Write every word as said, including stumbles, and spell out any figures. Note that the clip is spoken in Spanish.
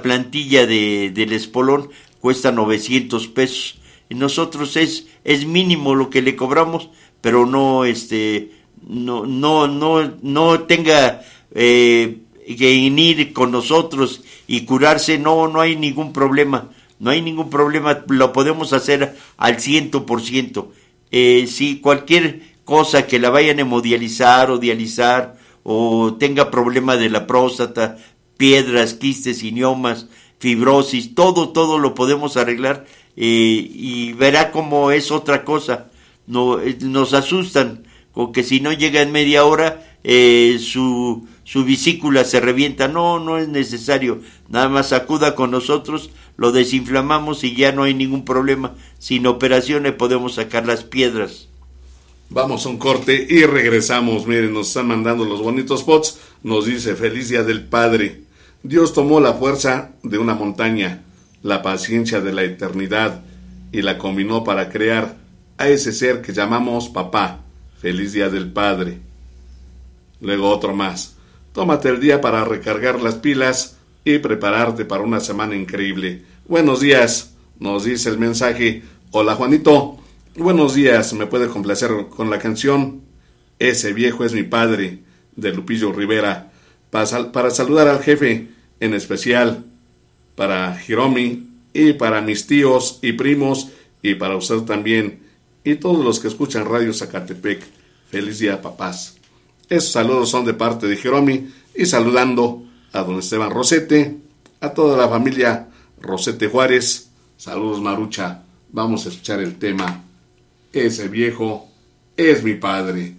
plantilla de, del espolón cuesta novecientos pesos. Y nosotros es, es mínimo lo que le cobramos, pero no, este, no, no, no, no tenga eh, que ir con nosotros y curarse, no, no hay ningún problema, no hay ningún problema, lo podemos hacer al ciento por ciento. Eh, si cualquier cosa que la vayan a hemodializar o dializar, o tenga problema de la próstata, piedras, quistes, idiomas, fibrosis, todo, todo lo podemos arreglar, eh, y verá cómo es otra cosa. No, eh, nos asustan con que si no llega en media hora, eh, su, su vesícula se revienta. No, no es necesario, nada más acuda con nosotros, lo desinflamamos y ya no hay ningún problema. Sin operaciones podemos sacar las piedras. Vamos a un corte y regresamos. Miren, nos están mandando los bonitos spots. Nos dice: feliz día del Padre. Dios tomó la fuerza de una montaña, la paciencia de la eternidad, y la combinó para crear a ese ser que llamamos papá. Feliz día del Padre. Luego otro más: tómate el día para recargar las pilas y prepararte para una semana increíble. Buenos días, nos dice el mensaje. Hola Juanito, buenos días, ¿me puede complacer con la canción Ese viejo es mi padre, de Lupillo Rivera, para, para saludar al jefe, en especial para Hiromi y para mis tíos y primos, y para usted también, y todos los que escuchan Radio Zacatepec? Feliz día, papás. Esos saludos son de parte de Hiromi, y saludando a don Esteban Rosete, a toda la familia Rosete Juárez. Saludos, Marucha. Vamos a escuchar el tema Ese viejo es mi padre.